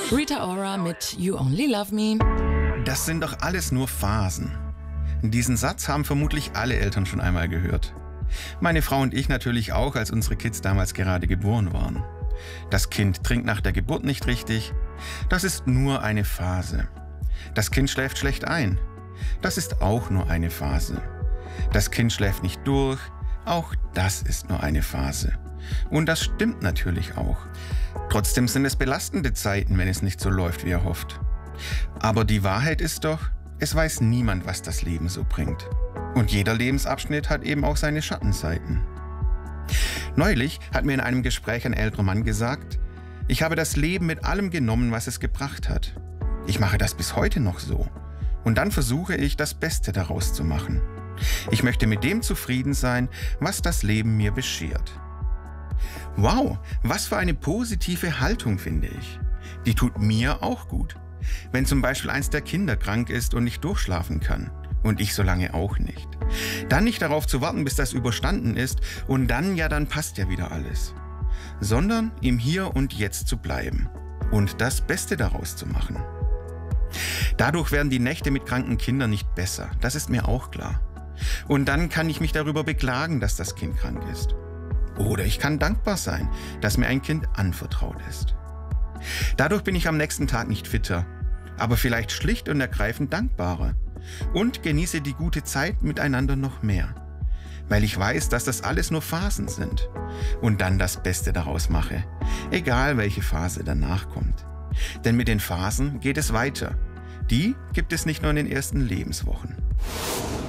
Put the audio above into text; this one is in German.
Rita Ora mit You Only Love Me. Das sind doch alles nur Phasen. Diesen Satz haben vermutlich alle Eltern schon einmal gehört. Meine Frau und ich natürlich auch, als unsere Kids damals gerade geboren waren. Das Kind trinkt nach der Geburt nicht richtig. Das ist nur eine Phase. Das Kind schläft schlecht ein. Das ist auch nur eine Phase. Das Kind schläft nicht durch. Auch das ist nur eine Phase. Und das stimmt natürlich auch. Trotzdem sind es belastende Zeiten, wenn es nicht so läuft, wie er hofft. Aber die Wahrheit ist doch, es weiß niemand, was das Leben so bringt. Und jeder Lebensabschnitt hat eben auch seine Schattenseiten. Neulich hat mir in einem Gespräch ein älterer Mann gesagt, ich habe das Leben mit allem genommen, was es gebracht hat. Ich mache das bis heute noch so. Und dann versuche ich, das Beste daraus zu machen. Ich möchte mit dem zufrieden sein, was das Leben mir beschert. Wow, was für eine positive Haltung, finde ich. Die tut mir auch gut. Wenn zum Beispiel eins der Kinder krank ist und nicht durchschlafen kann. Und ich so lange auch nicht. Dann nicht darauf zu warten, bis das überstanden ist und dann passt ja wieder alles. Sondern im Hier und Jetzt zu bleiben und das Beste daraus zu machen. Dadurch werden die Nächte mit kranken Kindern nicht besser, das ist mir auch klar. Und dann kann ich mich darüber beklagen, dass das Kind krank ist. Oder ich kann dankbar sein, dass mir ein Kind anvertraut ist. Dadurch bin ich am nächsten Tag nicht fitter, aber vielleicht schlicht und ergreifend dankbarer und genieße die gute Zeit miteinander noch mehr, weil ich weiß, dass das alles nur Phasen sind und dann das Beste daraus mache, egal welche Phase danach kommt. Denn mit den Phasen geht es weiter. Die gibt es nicht nur in den ersten Lebenswochen.